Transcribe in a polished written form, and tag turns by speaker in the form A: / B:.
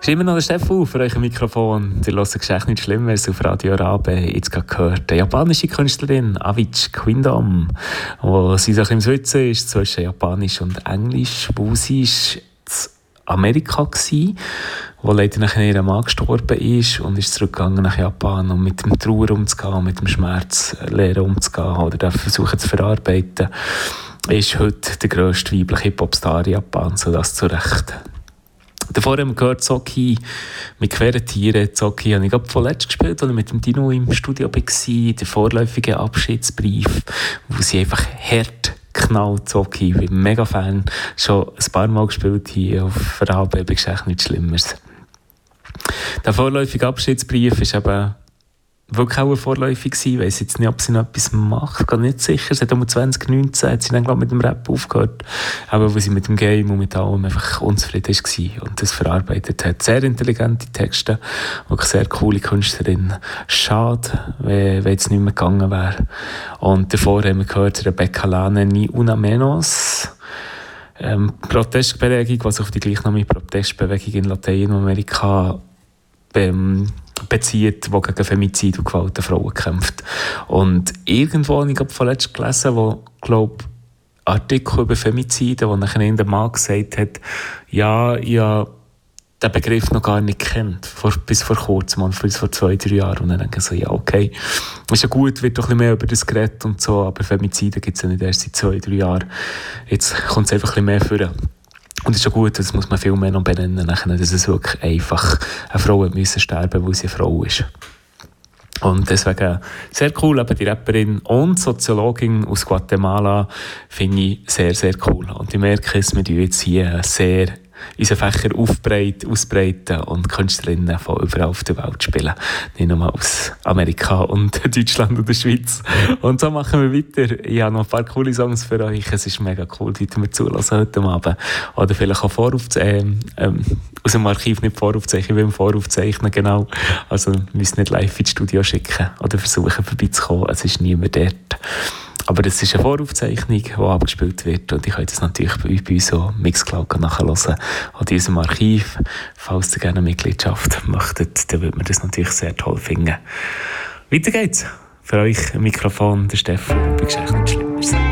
A: Ist immer noch der Stefan für euch Mikrofon. Ihr hört Geschichte nicht Schlimmeres auf Radio Rabe. Jetzt gerade gehört eine japanische Künstlerin, Avicii Queendom, die sie sich im Schwitzen ist zwischen Japanisch und Englisch, wo sie ist in Amerika war, wo leider nachher ihr Mann gestorben ist und ist zurückgegangen nach Japan, um mit dem Trauer umzugehen, mit dem Schmerz lernen umzugehen oder das versuchen zu verarbeiten. Ist heute der grösste weibliche Hip-Hop-Star Japans, so das zu Recht. Davor haben wir gehört, Zoki mit queren Tieren. Zoki habe ich gerade vorletzt gespielt, als ich mit dem Dino im Studio war. Der vorläufige Abschiedsbrief, wo sie einfach hart knallt. Zoki, ich bin mega Fan. Schon ein paar Mal gespielt hier auf Rabe, Geschichte nichts Schlimmeres. Der vorläufige Abschiedsbrief ist eben wirklich auch vorläufig gewesen. Ich weiss jetzt nicht, ob sie noch etwas macht. Ich bin nicht sicher. Seit 2019 hat sie dann, glaube ich, mit dem Rap aufgehört. Aber wo sie mit dem Game und mit allem einfach unzufrieden war und das verarbeitet hat. Sehr intelligente Texte. Wirklich sehr coole Künstlerin. Schade, wenn es nicht mehr gegangen wäre. Und davor haben wir gehört, Rebecca Lane, Ni una menos. Protestbewegung, was auf die gleichnamige Protestbewegung in Lateinamerika bezieht, die gegen Femizid und Gewalt an Frauen kämpft. Und irgendwo habe ich vorletzt gelesen, wo, glaube Artikel über Femizide, wo nachher der Mann gesagt hat, ja, ich habe den Begriff noch gar nicht kennt, bis vor kurzem, bis vor 2-3 Jahren. Und dann denke ich so, ja, okay, ist ja gut, wird doch ein bisschen mehr über das geredet und so, aber Femizide gibt es ja nicht erst seit 2-3 Jahren. Jetzt kommt es einfach ein bisschen mehr vor. Und es ist ja gut, das muss man viel mehr noch benennen, dass es wirklich einfach eine Frau müssen sterben, weil sie eine Frau ist. Und deswegen sehr cool, eben die Rapperin und Soziologin aus Guatemala finde ich sehr, sehr cool. Und ich merke es, wir jetzt hier sehr unsere Fächer ausbreiten und Künstlerinnen von überall auf der Welt spielen. Nicht nur aus Amerika und Deutschland und der Schweiz. Und so machen wir weiter. Ich habe noch ein paar coole Songs für euch. Es ist mega cool, die wir zulassen heute Abend. Oder vielleicht auch aus dem Archiv nicht voraufzeichnen, ich will voraufzeichnen, genau. Also wir müssen nicht live ins Studio schicken oder versuchen vorbeizukommen. Es ist niemand dort. Aber das ist eine Voraufzeichnung, die abgespielt wird und ich könnt das natürlich bei uns so Mixcloud nachhören oder in unserem Archiv. Falls ihr gerne eine Mitgliedschaft möchtet, dann würde man das natürlich sehr toll finden. Weiter geht's. Für euch im Mikrofon der Stefan bei Geschichte nichts Schlimmeres.